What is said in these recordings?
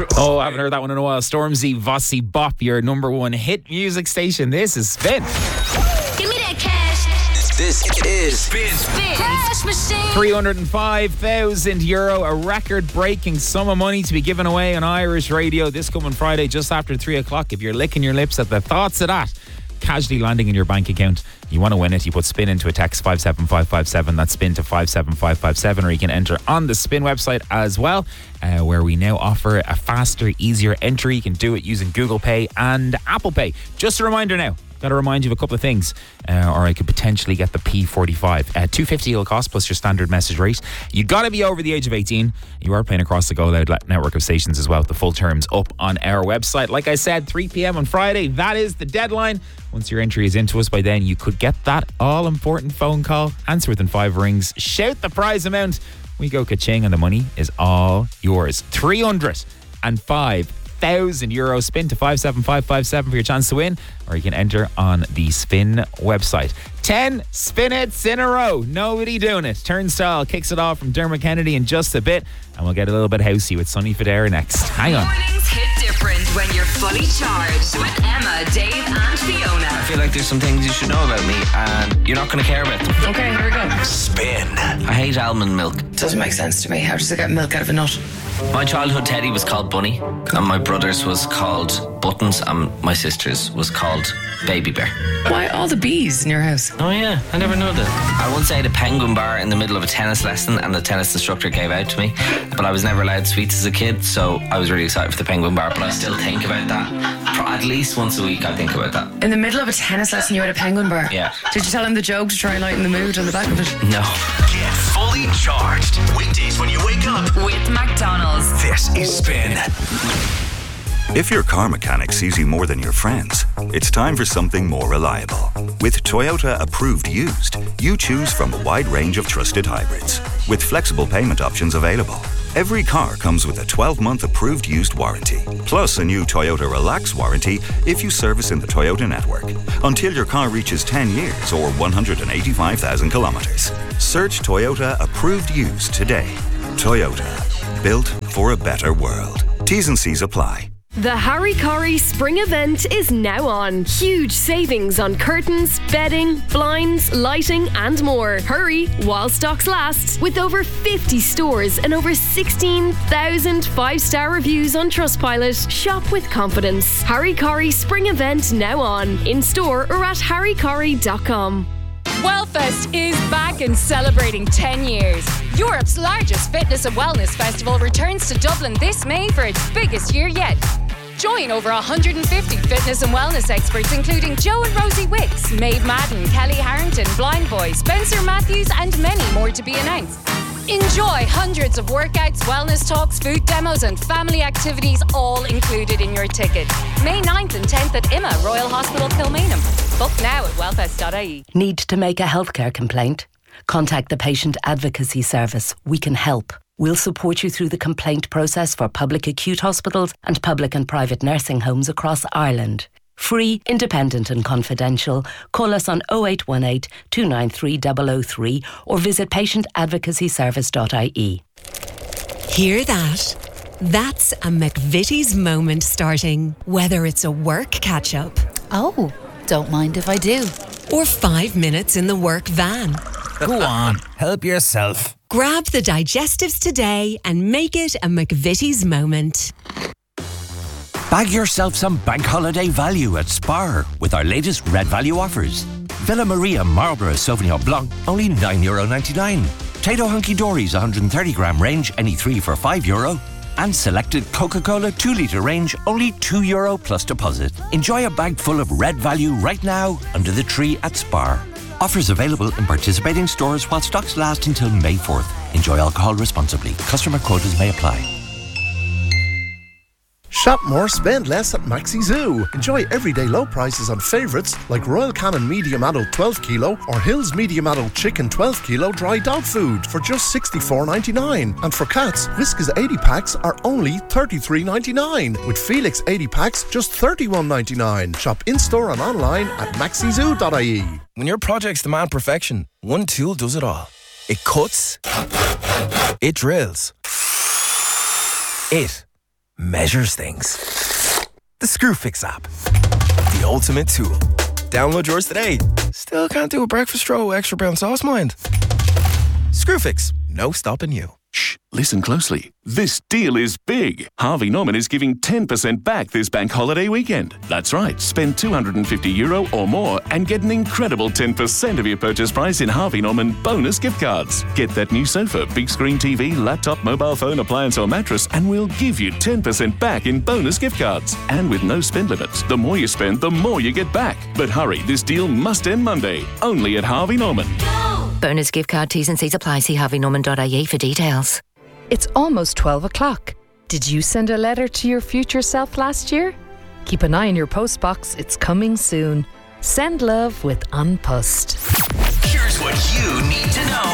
Oh, I haven't heard that one in a while. Stormzy, Vossi Bop, your number one hit music station. This is Spin. Give me that cash. This is Spin. Cash machine. €305,000, a record-breaking sum of money to be given away on Irish radio this coming Friday just after 3 o'clock. If you're licking your lips at the thoughts of that casually landing in your bank account, you want to win it, you put Spin into a text 57557. That's Spin to 57557, or you can enter on the Spin website as well, where we now offer a faster, easier entry. You can do it using Google Pay and Apple Pay. Just a reminder now, got to remind you of a couple of things, or I could potentially get the P45. $2.50 it'll cost plus your standard message rate. You got to be over the age of 18. You are playing across the Go Loud network of stations as well. The full terms up on our website. Like I said, 3 p.m. on Friday. That is the deadline. Once your entry is into us by then, you could get that all-important phone call. Answer within 5 rings. Shout the prize amount. We go ka-ching and the money is all yours. €305,000. Spin to 57557 for your chance to win, or you can enter on the Spin website. 10 spin hits in a row. Nobody doing it. Turnstile kicks it off from Dermot Kennedy in just a bit, and we'll get a little bit housey with Sonny Fodera next. Hang on. Mornings hit different when you're fully charged with Emma, Dave and Fiona. I feel like there's some things you should know about me and you're not going to care about them. Okay, here we go. Spin. I hate almond milk. Doesn't make sense to me. How does it get milk out of a nut? My childhood teddy was called Bunny, and my brother's was called Buttons, and my sister's was called Baby Bear. Why all the bees in your house? Oh yeah, I never knew that. I once ate a penguin bar in the middle of a tennis lesson, and the tennis instructor gave out to me, but I was never allowed sweets as a kid, so I was really excited for the penguin bar, but I still think about that. For at least once a week I think about that. In the middle of a tennis lesson you had a penguin bar? Yeah. Did you tell him the joke to try and lighten the mood on the back of it? No. Get fully charged. Weekdays when you wake up. With McDonald's. This is Spin. If your car mechanic sees you more than your friends, it's time for something more reliable. With Toyota Approved Used, you choose from a wide range of trusted hybrids, with flexible payment options available. Every car comes with a 12-month approved used warranty, plus a new Toyota Relax warranty if you service in the Toyota network, until your car reaches 10 years or 185,000 kilometers. Search Toyota Approved Used today. Toyota, built for a better world. T's and C's apply. The Harry Corrie Spring event is now on. Huge savings on curtains, bedding, blinds, lighting and more. Hurry while stocks last. With over 50 stores and over 16,000 5-star reviews on Trustpilot, shop with confidence. Harry Corrie Spring event now on. In store or at harrycorrie.com. Wellfest is back and celebrating 10 years. Europe's largest fitness and wellness festival returns to Dublin this May for its biggest year yet. Join over 150 fitness and wellness experts, including Joe and Rosie Wicks, Maeve Madden, Kelly Harrington, Blind Boy, Spencer Matthews, and many more to be announced. Enjoy hundreds of workouts, wellness talks, food demos, and family activities, all included in your ticket. May 9th and 10th at IMA Royal Hospital, Kilmainham. Book now at wellfest.ie. Need to make a healthcare complaint? Contact the Patient Advocacy Service. We can help. We'll support you through the complaint process for public acute hospitals and public and private nursing homes across Ireland. Free, independent and confidential. Call us on 0818 293 003 or visit patientadvocacyservice.ie. Hear that? That's a McVitie's moment starting. Whether it's a work catch-up. Oh, don't mind if I do. Or 5 minutes in the work van. Go on, help yourself. Grab the digestives today and make it a McVitie's moment. Bag yourself some bank holiday value at Spar with our latest Red Value offers. Villa Maria Marlborough Sauvignon Blanc, only €9.99. Tato Hunky Dory's 130 gram range, any 3 for €5. And selected Coca-Cola 2 litre range, only €2 plus deposit. Enjoy a bag full of Red Value right now under the tree at Spar. Offers available in participating stores while stocks last until May 4th. Enjoy alcohol responsibly. Customer quotas may apply. Shop more, spend less at Maxi Zoo. Enjoy everyday low prices on favourites like Royal Canin Medium Adult 12 kilo or Hills Medium Adult Chicken 12 kilo dry dog food for just $64.99. And for cats, Whiskas 80 packs are only $33.99. With Felix 80 packs, just $31.99. Shop in-store and online at maxizoo.ie. When your projects demand perfection, one tool does it all. It cuts, it drills, it measures things. The Screwfix app. The ultimate tool. Download yours today. Still can't do a breakfast row extra brown sauce, mind? Screwfix. No stopping you. Shh, listen closely. This deal is big. Harvey Norman is giving 10% back this bank holiday weekend. That's right, spend €250 or more and get an incredible 10% of your purchase price in Harvey Norman bonus gift cards. Get that new sofa, big screen TV, laptop, mobile phone, appliance or mattress and we'll give you 10% back in bonus gift cards. And with no spend limits, the more you spend, the more you get back. But hurry, this deal must end Monday. Only at Harvey Norman. Bonus gift card T's and C's apply. See harveynorman.ie for details. It's almost 12 o'clock. Did you send a letter to your future self last year? Keep an eye on your postbox. It's coming soon. Send love with An Post. Here's what you need to know.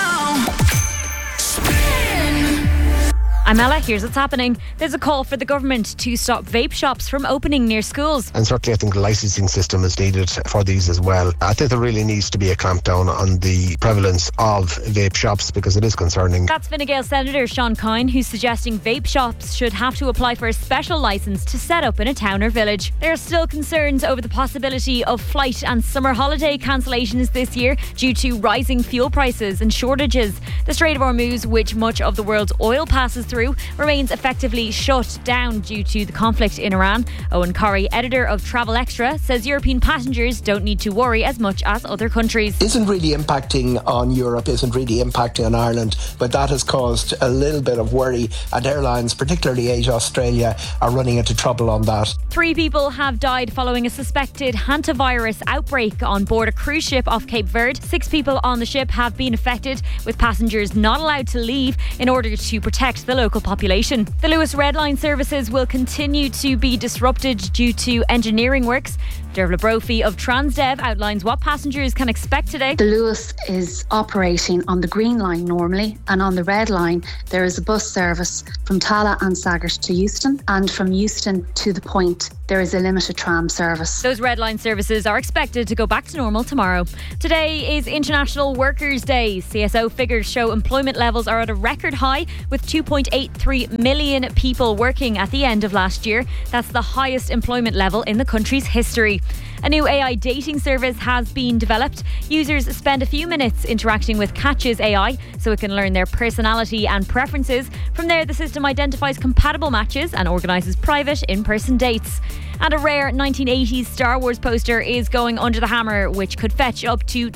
I'm Ella, here's what's happening. There's a call for the government to stop vape shops from opening near schools. And certainly I think the licensing system is needed for these as well. I think there really needs to be a clampdown on the prevalence of vape shops because it is concerning. That's Fine Gael Senator Sean Kine, who's suggesting vape shops should have to apply for a special licence to set up in a town or village. There are still concerns over the possibility of flight and summer holiday cancellations this year due to rising fuel prices and shortages. The Strait of Hormuz, which much of the world's oil passes through, remains effectively shut down due to the conflict in Iran. Owen Corrie, editor of Travel Extra, says European passengers don't need to worry as much as other countries. Isn't really impacting on Europe, isn't really impacting on Ireland, but that has caused a little bit of worry, and airlines, particularly Asia Australia, are running into trouble on that. 3 people have died following a suspected hantavirus outbreak on board a cruise ship off Cape Verde. 6 people on the ship have been affected, with passengers not allowed to leave in order to protect the local population. The Lewis Red Line services will continue to be disrupted due to engineering works. Dervla Brophy of Transdev outlines what passengers can expect today. The Lewis is operating on the Green Line normally, and on the Red Line there is a bus service from Tala and Saggart to Euston, and from Euston to the Point there is a limited tram service. Those Red Line services are expected to go back to normal tomorrow. Today is International Workers' Day. CSO figures show employment levels are at a record high, with 2.83 million people working at the end of last year. That's the highest employment level in the country's history. A new AI dating service has been developed. Users spend a few minutes interacting with Catches AI so it can learn their personality and preferences. From there, the system identifies compatible matches and organises private in-person dates. And a rare 1980s Star Wars poster is going under the hammer, which could fetch up to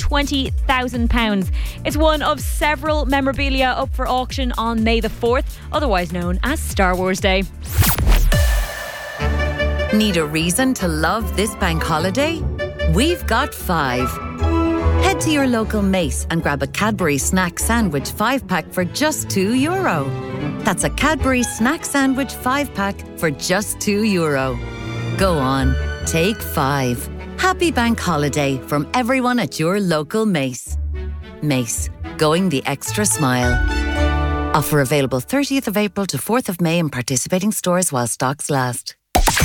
£20,000. It's one of several memorabilia up for auction on May the 4th, otherwise known as Star Wars Day. Need a reason to love this bank holiday? We've got 5. Head to your local Mace and grab a Cadbury snack sandwich 5-pack for just €2. That's a Cadbury snack sandwich 5-pack for just €2. Go on, take 5. Happy bank holiday from everyone at your local Mace. Mace, going the extra mile. Offer available 30th of April to 4th of May in participating stores while stocks last.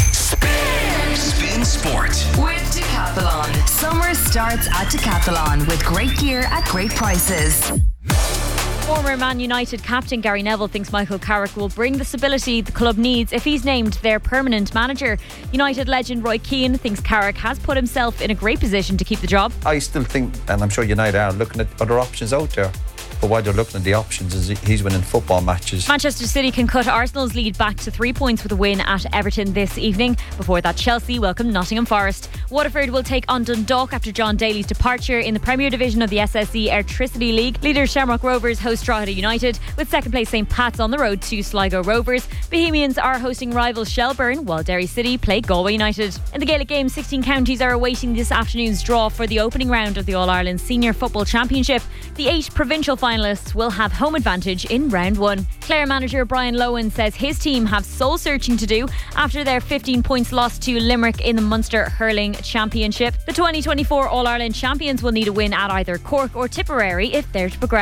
Spin Sport with Decathlon. Summer starts at Decathlon with great gear at great prices. Former Man United captain Gary Neville thinks Michael Carrick will bring the stability the club needs if he's named their permanent manager. United legend Roy Keane thinks Carrick has put himself in a great position to keep the job. I still think, and I'm sure United are looking at other options out there. But while they're looking at the options, is he's winning football matches. Manchester City can cut Arsenal's lead back to 3 points with a win at Everton this evening. Before that, Chelsea welcome Nottingham Forest. Waterford will take on Dundalk after John Daly's departure in the Premier Division of the SSE Airtricity League. Leaders Shamrock Rovers host Drogheda United, with second place St Pat's on the road to Sligo Rovers. Bohemians are hosting rivals Shelbourne, while Derry City play Galway United. In the Gaelic Games, 16 counties are awaiting this afternoon's draw for the opening round of the All-Ireland Senior Football Championship. The 8 provincial finalists will have home advantage in round 1. Clare manager Brian Lowen says his team have soul searching to do after their 15 points loss to Limerick in the Munster Hurling Championship. The 2024 All-Ireland champions will need a win at either Cork or Tipperary if they're to progress.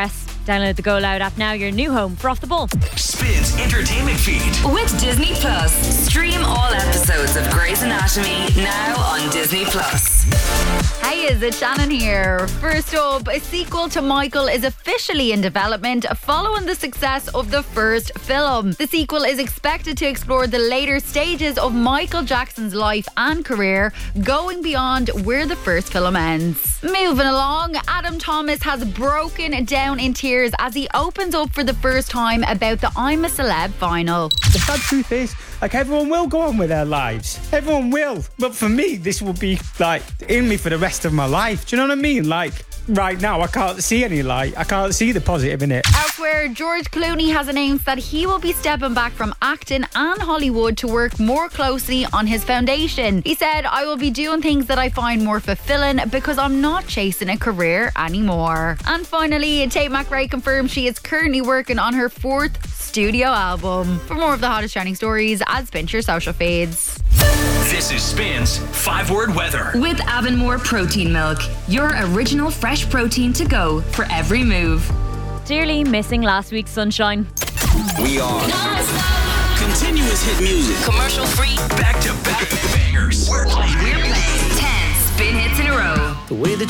Download the Go Loud app now, your new home for Off the Ball. Spins entertainment feed. With Disney Plus. Stream all episodes of Grey's Anatomy now on Disney Plus. Hey, is it Shannon here? First up, a sequel to Michael is officially in development following the success of the first film. The sequel is expected to explore the later stages of Michael Jackson's life and career, going beyond where the first film ends. Moving along, Adam Thomas has broken down in tears as he opens up for the first time about the I'm a Celeb final. The sad truth is, like, everyone will go on with their lives. Everyone will. But for me, this will be, like, in me for the rest of my life. Do you know what I mean? Like, right now, I can't see any light. I can't see the positive in it. Elsewhere, George Clooney has announced that he will be stepping back from acting and Hollywood to work more closely on his foundation. He said, I will be doing things that I find more fulfilling because I'm not chasing a career anymore. And finally, Tate McRae confirmed she is currently working on her 4th studio album. For more of the hottest trending stories, add Spin to your social feeds. This is Spins 5-Word Weather. With Avonmore Protein Milk, your original fresh protein to go for every move. Dearly missing last week's sunshine. We are continuous hit music, commercial free, back to back bangers. We're playing 10 spin hits in a row. The way that